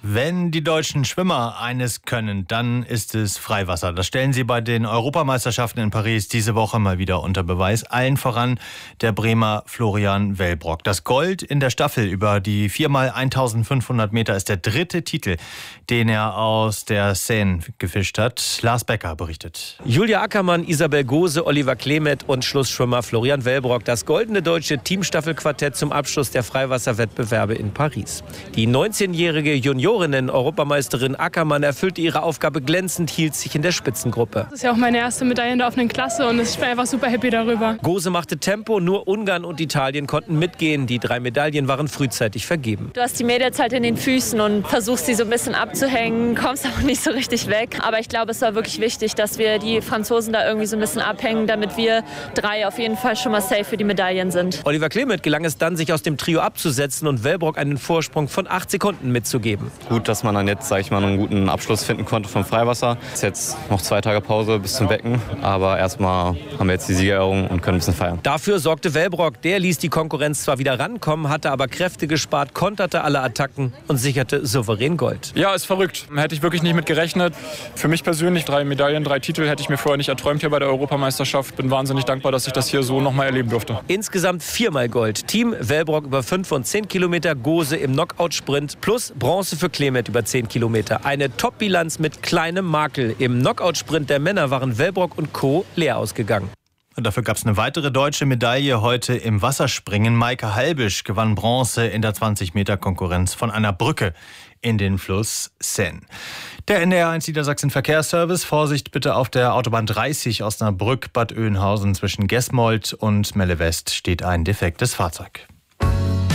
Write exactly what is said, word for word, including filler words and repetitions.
Wenn die deutschen Schwimmer eines können, dann ist es Freiwasser. Das stellen sie bei den Europameisterschaften in Paris diese Woche mal wieder unter Beweis. Allen voran der Bremer Florian Wellbrock. Das Gold in der Staffel über die vier mal eintausendfünfhundert Meter ist der dritte Titel, den er aus der Seine gefischt hat. Lars Becker berichtet. Julia Ackermann, Isabel Gose, Oliver Klemet und Schlussschwimmer Florian Wellbrock. Das goldene deutsche Teamstaffelquartett zum Abschluss der Freiwasserwettbewerbe in Paris. Die neunzehnjährige Junioren-Europameisterin Ackermann erfüllte ihre Aufgabe glänzend, hielt sich in der Spitzengruppe. Das ist ja auch meine erste Medaille in der offenen Klasse und ich bin einfach super happy darüber. Gose machte Tempo, nur Ungarn und Italien konnten mitgehen. Die drei Medaillen waren frühzeitig vergeben. Du hast die Mädels halt in den Füßen und versuchst sie so ein bisschen abzuhängen, kommst aber nicht so richtig weg. Aber ich glaube, es war wirklich wichtig, dass wir die Franzosen da irgendwie so ein bisschen abhängen, damit wir drei auf jeden Fall schon mal safe für die Medaillen sind. Oliver Klemet gelang es dann, sich aus dem Trio abzusetzen und Wellbrock einen Vorsprung von acht Sekunden mitzugeben. Gut, dass man dann jetzt, sage ich mal, einen guten Abschluss finden konnte vom Freiwasser. Es ist jetzt noch zwei Tage Pause bis zum Becken, aber erstmal haben wir jetzt die Siegerehrung und können ein bisschen feiern. Dafür sorgte Wellbrock. Der ließ die Konkurrenz zwar wieder rankommen, hatte aber Kräfte gespart, konterte alle Attacken und sicherte souverän Gold. Ja, ist verrückt. Hätte ich wirklich nicht mit gerechnet. Für mich persönlich drei Medaillen, drei Titel hätte ich mir vorher nicht erträumt hier bei der Europameisterschaft. Bin wahnsinnig dankbar, dass ich das hier so noch mal erleben durfte. Insgesamt viermal Gold. Team Wellbrock über fünf und zehn Kilometer, Gose im Knockout-Sprint plus Bronze für Klemet über zehn Kilometer. Eine Top-Bilanz mit kleinem Makel. Im Knockout-Sprint der Männer waren Wellbrock und Co. leer ausgegangen. Und dafür gab es eine weitere deutsche Medaille heute im Wasserspringen. Maike Halbisch gewann Bronze in der zwanzig Meter Konkurrenz von einer Brücke in den Fluss Seine. Der N D R eins Niedersachsen Verkehrsservice. Vorsicht bitte auf der Autobahn dreißig Osnabrück Bad Oeynhausen zwischen Gesmold und Melle West steht ein defektes Fahrzeug.